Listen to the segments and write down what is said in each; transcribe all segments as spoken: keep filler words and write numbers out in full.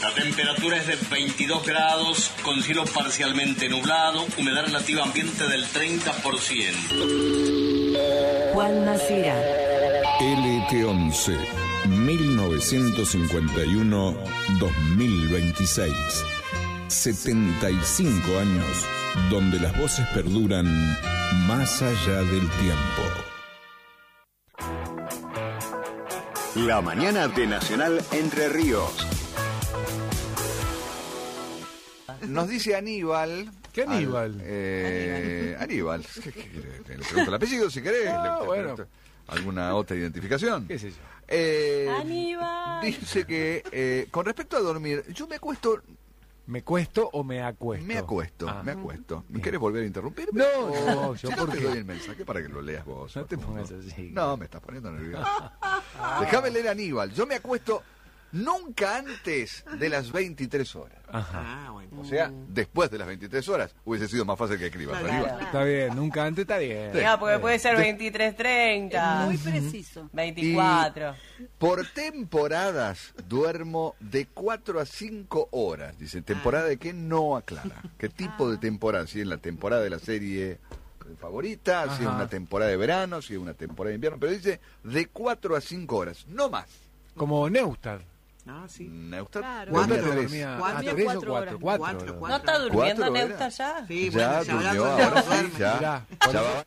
La temperatura es de veintidós grados, con cielo parcialmente nublado, humedad relativa ambiente del treinta por ciento. Juan Macera. L T once, mil novecientos cincuenta y uno a dos mil veintiséis. setenta y cinco años donde las voces perduran más allá del tiempo. La mañana de Nacional Entre Ríos. Nos dice Aníbal. ¿Qué Aníbal? Al, eh, Aníbal. ¿Qué, qué, qué, le pregunto el apellido si querés. No, le, bueno. ¿Alguna otra identificación? ¿Qué sé yo? Eh, Aníbal. Dice que eh, con respecto a dormir, yo me acuesto. ¿Me cuesto o me acuesto? Me acuesto, Ah. me acuesto. ¿Me Bien. querés volver a interrumpirme? No, O- no, yo si no por te qué. doy el mensaje para que lo leas vos. No te por favor. pongas así. No, me estás poniendo nervioso. Déjame leer a Aníbal. Yo me acuesto nunca antes de las veintitrés horas. Ajá. Ah, bueno. O sea, después de las veintitrés horas hubiese sido más fácil que escribas. Claro. Aníbal. Está bien, nunca antes está bien. Sí. No, porque puede ser De- veintitrés treinta, Muy preciso. veinticuatro. Por temporadas duermo de cuatro a cinco horas. Dice, ¿temporada de qué? No aclara. ¿Qué tipo de temporada? Si es la temporada de la serie favorita, si es Ajá. una temporada de verano, si es una temporada de invierno. Pero dice, de cuatro a cinco horas, no más. Como Neustad. Ah, sí. Neustadt Claro. dormía Neustad tres. dormía Cuatro, a tres o cuatro cuatro. horas. Cuatro. Cuatro, horas. cuatro. ¿No está durmiendo ¿Cuatro Neusta era? ya? Sí, Ya bueno, se habrá durmió, dormido, ahora sí, duerme. ya. Mirá, ya va.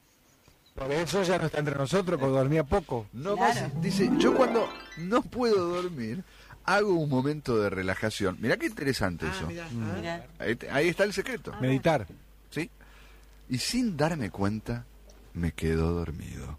Por eso ya no está entre nosotros, porque dormía poco. No Claro. más, dice, yo cuando no puedo dormir, hago un momento de relajación. Mirá qué interesante Ah, eso. mirá. Mirá. Ahí, te- ahí está el secreto. Meditar. ¿Sí? Y sin darme cuenta, me quedo dormido.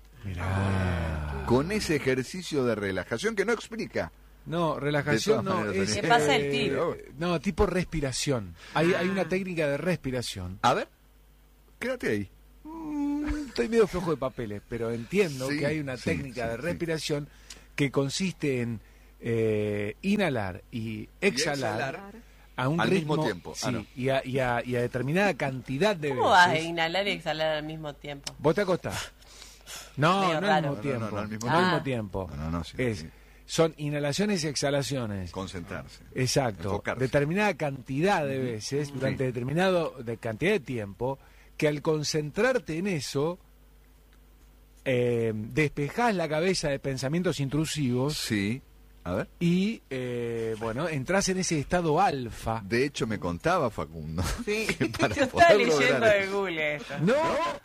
Mirá. Con ese ejercicio de relajación que no explica. No, relajación De todas no. maneras, Es, ¿Qué pasa el eh, tiro? No, tipo respiración. Hay, hay una técnica de respiración. A ver, quédate ahí. Mm, Estoy medio flojo de papeles, pero entiendo Sí, que hay una sí, técnica sí, de sí. respiración que consiste en eh, inhalar y exhalar, exhalar a un al ritmo mismo tiempo. sí, Ah, no. y, a, y a- y a determinada cantidad de ¿Cómo vas a veces. inhalar y exhalar al mismo tiempo? ¿Vos te acostás? No, Medio no al raro. mismo No, tiempo. no, no, al mismo al tiempo. mismo tiempo. No, no, no, sí, es, sí. Son inhalaciones y exhalaciones. Concentrarse. Exacto. Enfocarse. Determinada cantidad de veces, durante determinado de cantidad de tiempo, que al concentrarte en eso, eh, despejás la cabeza de pensamientos intrusivos Sí. A ver. y, eh, bueno, entras en ese estado alfa. De hecho, me contaba Facundo. Sí. que para Yo estaba poder leyendo lograr de Google esto. No,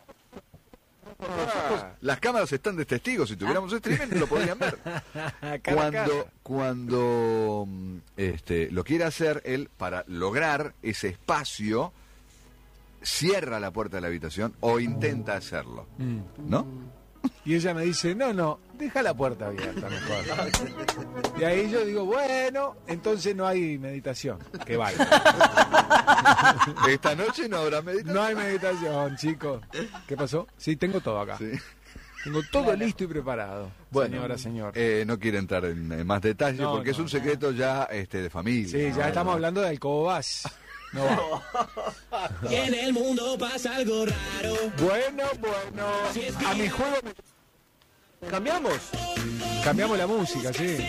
Las cámaras están de testigos. Si tuviéramos streaming, lo podrían ver. cara a Cuando, cara. cuando mm, este, lo quiere hacer, él, para lograr ese espacio, cierra la puerta de la habitación o intenta hacerlo. Mm. ¿No? Y ella me dice, no, no, deja la puerta abierta mejor. Y ahí yo digo, bueno, entonces no hay meditación. Que vale. Esta noche no habrá meditación. No hay meditación, chicos. ¿Qué pasó? Sí, tengo todo acá. Sí. Tengo todo listo y preparado. Bueno, señora, señor. eh, no quiere entrar en, en más detalles No, porque es no, un secreto ya este, de familia. Sí, ya ¿no? estamos hablando de Alcobas. No va. Y en el mundo pasa algo raro. Bueno, bueno. A mi juego me... ¿Cambiamos? Cambiamos la música, sí.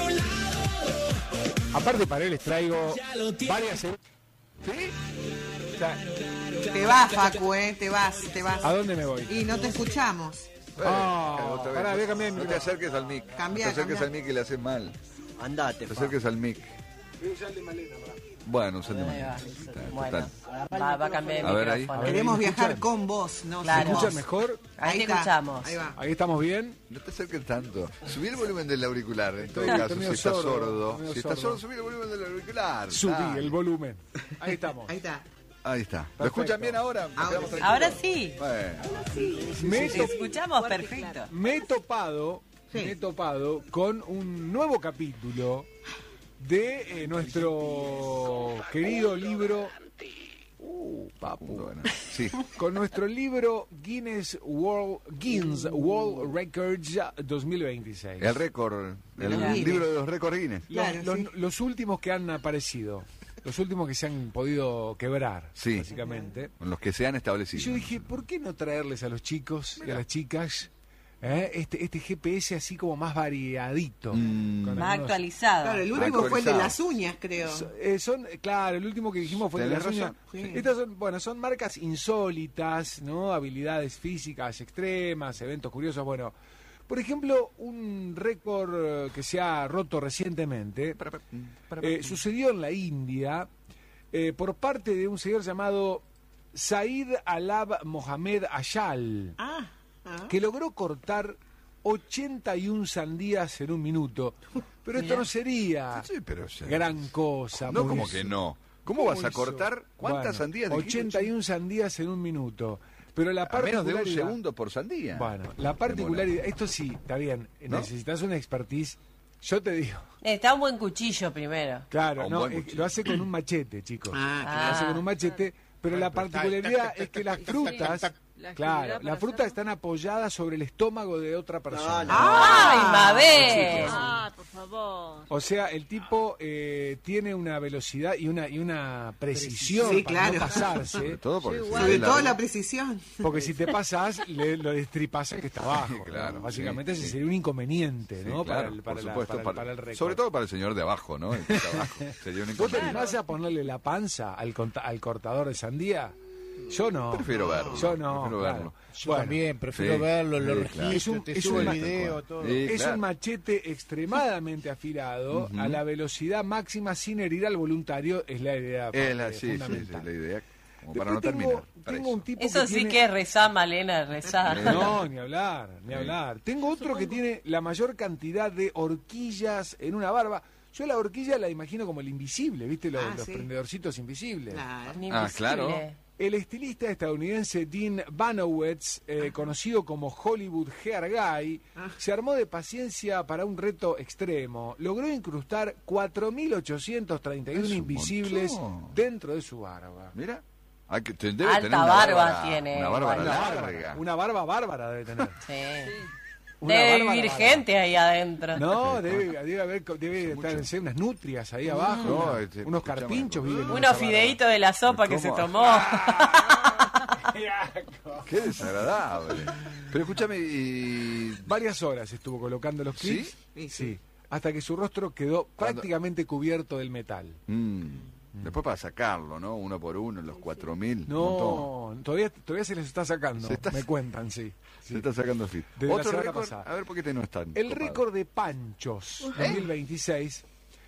Aparte para él les traigo varias... ¿Sí? O sea, Te vas, Facu, eh, te vas, te vas. ¿a dónde me voy? Y no te escuchamos. Eh, Ah, otra vez. pará, voy a cambiar el No te micrófono. acerques al mic. Cambia, no te acerques cambia. al mic y le haces mal. Andate, Te acerques al mic. Bueno, usa el de Ahí va. Malena. Está, Bueno, total. va, va a cambiar el A ver, ahí. micrófono. A ver. Queremos ¿me viajar escuchan? con vos, no Claro. ¿Se sin escucha vos. mejor? Ahí te está, escuchamos. Ahí va. Ahí estamos bien. No te acerques tanto. Subí el volumen del auricular, en todo Estoy- caso, estoy si medio estás sordo, sordo. medio Si estás sordo. sordo, subí el volumen del auricular. Subí Dale. el volumen. Ahí estamos. Ahí está. Ahí está. ¿Lo Perfecto. escuchan bien ahora? Nos Ahora quedamos sí. tranquilos. Ahora sí. Bueno, Me he Te to- escuchamos perfecto. me he topado, Sí. me he topado con un nuevo capítulo de eh, nuestro querido libro, uh, papu, bueno, sí. con nuestro libro Guinness World Guinness World Records dos mil veintiséis. El récord, el Los Guinness. libro de los récords Guinness. Los, Claro, los- sí. los últimos que han aparecido, los últimos que se han podido quebrar, Sí. básicamente. Con los que se han Y establecido. yo dije, ¿por qué no traerles a los chicos y a las chicas ¿eh? este, este G P S así como más variadito. Mm. con Más algunos- actualizado. Claro, el último fue el de Actualizado. las uñas, creo. So- eh, son, claro, el último que dijimos fue el de Tenés las uñas. razón. Sí. Estas son, bueno, son marcas insólitas, ¿no? Habilidades físicas extremas, eventos curiosos. Bueno, por ejemplo, un récord eh, que se ha roto recientemente eh, sucedió en la India eh, por parte de un señor llamado Said Alab Mohamed Ayal, Ah, ah. que logró cortar ochenta y una sandías en un minuto. Pero esto Mirá. no sería Sí, pero, o sea, gran cosa. No, porque como es- que no. ¿Cómo ¿Cómo vas a hizo? cortar? ¿Cuántas Bueno, sandías dijiste? ochenta y una sandías en un minuto. Pero la A menos de un particularidad... segundo por sandía. Bueno, la particularidad... Esto sí, está bien. ¿No? Necesitas una expertise. Yo te digo... Está un buen cuchillo primero. Claro, Un no, buen eh, cuchillo. lo hace con un machete, chicos. Ah, Lo hace con un machete, pero la particularidad es que las frutas, La claro, agilidad las para frutas están apoyadas sobre el estómago de otra persona. ¡Ay, Mabel! Ah, por favor. O sea, el tipo eh, tiene una velocidad y una y una precisión Sí, para no claro. Sobre pasarse, todo porque Sí, se igual. ve Sobre la- todo la precisión. porque si te pasas, le, lo destripas al que está abajo. Claro, ¿no? Básicamente sí, ese sí. sería un inconveniente, Sí, ¿no? claro, para el, para por la- supuesto, para el- para- para el récord. sobre todo para el señor de abajo, ¿no? El que está abajo. Sería un ¿Vos te inconveniente. animás a ponerle la panza al, conta- al cortador de sandía? Yo no. Prefiero verlo. Yo no. Prefiero claro. verlo. Yo Bueno, también prefiero Sí, verlo, lo sí, registro, claro. Es un- te es subo un- el video, todo. Sí, Es claro. un machete extremadamente afilado Ujú. a la velocidad máxima sin herir al voluntario, es la idea Es la, eh, sí, sí, sí, fundamental. la idea. Como Después para no tengo, terminar. tengo preso. un tipo Eso que sí tiene- que es rezar, Malena, rezar. No, ni hablar, ni hablar. Tengo otro que tiene la mayor cantidad de horquillas en una barba. Yo la horquilla la imagino como el invisible, ¿viste? Los, Ah, los sí. prendedorcitos invisibles. Claro. Ni Ah, invisible. claro. El estilista estadounidense Dean Banowitz, eh, conocido como Hollywood Hair Guy, se armó de paciencia para un reto extremo. Logró incrustar cuatro mil ochocientos treinta y uno Es un invisibles montón. dentro de su barba. Mira. Hay que, te- debe Alta tener una barba bárbara- tiene, Una bárbara igual. Una larga. bárbara, una barba bárbara debe tener. Sí. Una Debe bárbara vivir bárbara. gente ahí adentro. No, debe, debe haber, debe estar en ser unas nutrias ahí abajo, No, una- este, unos escuchame, carpinchos viven en Unos esa fideitos de la sopa que se ¿Cómo? tomó. Qué desagradable. Pero escúchame, y... barba. Varias horas estuvo colocando los ¿Sí? clips. Sí. Hasta que su rostro quedó prácticamente cubierto del metal. Mm, después para sacarlo, ¿no? Uno por uno, los cuatro mil. un montón. No, todavía, todavía se les está sacando. Se está- Me cuentan, sí. Se está sacando fit. Desde la Otro semana récord, pasada. a ver por qué te no están. El récord de Panchos dos mil veintiséis.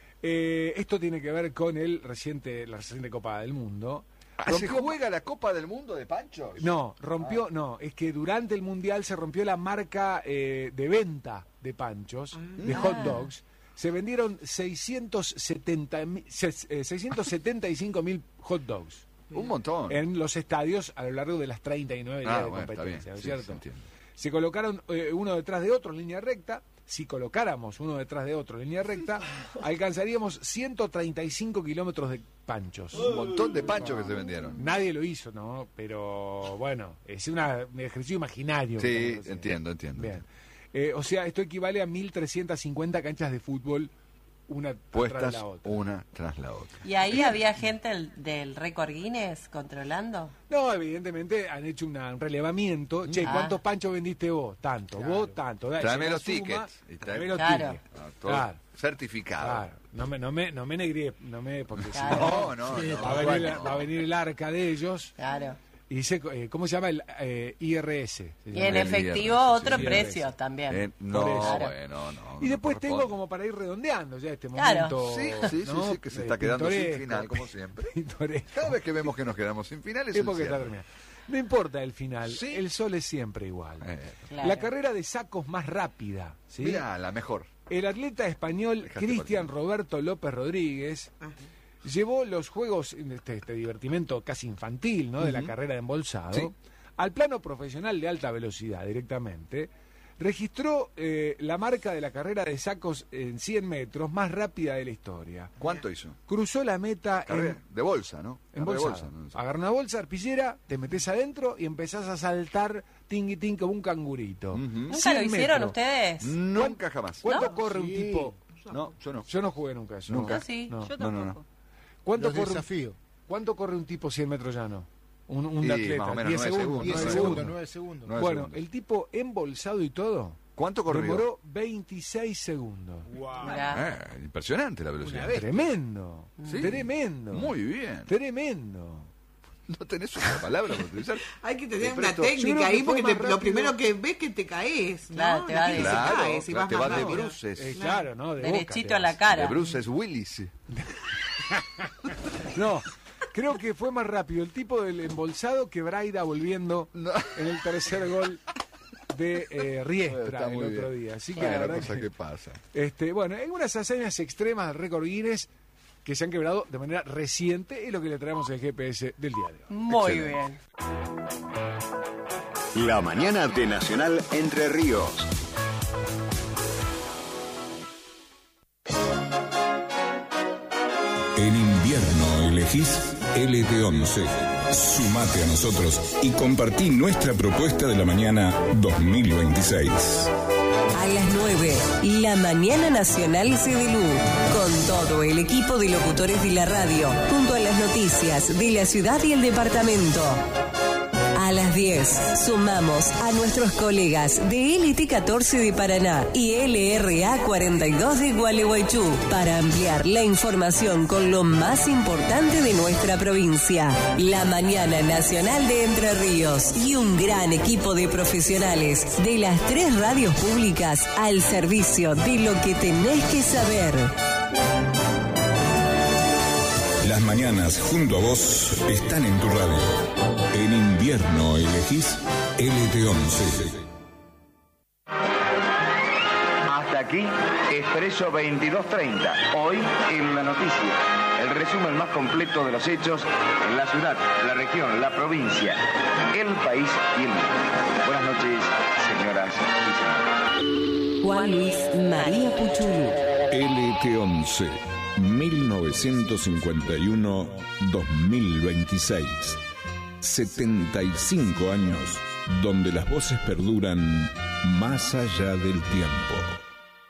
eh, esto tiene que ver con el reciente, la reciente Copa del Mundo. Ah, ¿se juega la Copa del Mundo de Panchos? No, rompió, no, es que durante el Mundial se rompió la marca eh, de venta de panchos, de hot dogs. Se vendieron seiscientos setenta mi- se- eh, seiscientos setenta y cinco mil hot dogs Un montón. en los estadios a lo largo de las treinta y nueve días Ah, de bueno, está bien. competencia, ¿no es Sí, se cierto? entiende. Se colocaron eh, uno detrás de otro en línea recta. Si colocáramos uno detrás de otro en línea recta, alcanzaríamos ciento treinta y cinco kilómetros de panchos. Un montón de panchos que se vendieron. Nadie lo hizo, ¿no? Pero bueno, es una- un ejercicio imaginario. que Sí, estamos haciendo. entiendo, entiendo. Bien. Eh, o sea, esto equivale a mil trescientas cincuenta canchas de fútbol, una tras Puestas la otra. una tras la otra. ¿Y ahí había gente del, del récord Guinness controlando? No, evidentemente han hecho una- un relevamiento. Che, Ah. ¿cuántos panchos vendiste vos? Tanto. Vos, tanto. Dale, Tráeme se la los suma, tickets. Y trae- tráeme los Claro. tickets. Ah, todo Claro. certificado. Claro. No me, no me, no me negrié, no me, porque si Claro. No, no, Sí, no. va, a venir, la- va a venir el arca de ellos Claro. y dice, eh, ¿cómo se llama? El eh, I R S. se Y llama. en El efectivo viernes, otro sí, precio sí. también. Eh, no, Por eso. bueno, no. Y no después tengo corresponde. como para ir redondeando ya este Claro. momento. Sí, sí, sí, ¿no? sí, que se Eh, está quedando sin pintoresco. final, como siempre. Pintoresco. Cada vez que vemos que nos quedamos sin final es Es un porque está cierre. terminado. No importa el final, Sí. el sol es siempre igual. Eh, Claro. La carrera de sacos más rápida, ¿sí? Mira, la mejor. El atleta español Dejaste Cristian partir. Roberto López Rodríguez Ajá. llevó los juegos, este, este divertimento casi infantil, ¿no? De la Ujú. carrera de embolsado, Sí. al plano profesional de alta velocidad directamente. Registró eh, la marca de la carrera de sacos en cien metros más rápida de la historia. ¿Cuánto hizo? Cruzó la meta Carrera en, de bolsa, ¿no? en Carrera de bolsa. bolsa, ¿no? Agarra una bolsa arpillera, te metes adentro y empezás a saltar tingui ting como un cangurito. Ujú. ¿Nunca cien lo hicieron metros. ustedes? Nunca jamás. ¿Cuánto ¿No? corre un Sí. tipo? No, yo no. Yo no jugué nunca eso. Nunca. Yo sí. No. Yo No, tampoco. no, no. ¿Cuánto Los corre, un- desafío. ¿Cuánto corre un tipo cien metros llano? un, un Y atleta. más o menos diez nueve segundos. segundos, nueve nueve segundos. segundos. nueve segundos. Nueve Bueno, segundos. el tipo embolsado y todo. ¿Cuánto corrió? Demoró veintiséis segundos. Mirá. Eh, impresionante la velocidad. Tremendo. Sí. Tremendo. Muy bien. Tremendo. No tenés una palabra para utilizar. Hay que tener Te una presto- yo técnica creo que ahí fue porque más te- lo rápido. primero que ves que te caes, ¿no? Claro, te La va gente de- se Claro, cae, si vas te más vas de rápido. bruces. Eh, claro, ¿no? De boca Derechito te a la vas. De cara. Bruce Willis. No, creo que fue más rápido el tipo del embolsado que Braida volviendo No. en el tercer gol de eh, Riestra Está el muy otro bien. día. Así que Bueno, la verdad cosa que, que pasa. este, bueno, hay unas hazañas extremas del récord Guinness que se han quebrado de manera reciente y lo que le traemos el G P S del día de hoy. Muy Excelente. bien. La mañana de Nacional Entre Ríos. En invierno elegís L T once. Sumate a nosotros y compartí nuestra propuesta de la mañana dos mil veintiséis. A las nueve, la mañana nacional Cedelú, con todo el equipo de locutores de la radio, junto a las noticias de la ciudad y el departamento. A las diez, sumamos a nuestros colegas de L T catorce de Paraná y L R A cuarenta y dos de Gualeguaychú para ampliar la información con lo más importante de nuestra provincia. La mañana nacional de Entre Ríos y un gran equipo de profesionales de las tres radios públicas al servicio de lo que tenés que saber. Las mañanas junto a vos están en tu radio. En invierno elegís L T once. Hasta aquí, Expreso veintidós treinta. Hoy en la noticia. El resumen más completo de los hechos en la ciudad, la región, la provincia, el país y el mundo. Buenas noches, señoras y señores. Juan Luis María Puchulu. L T once, mil novecientos cincuenta y uno a dos mil veintiséis. setenta y cinco años donde las voces perduran más allá del tiempo.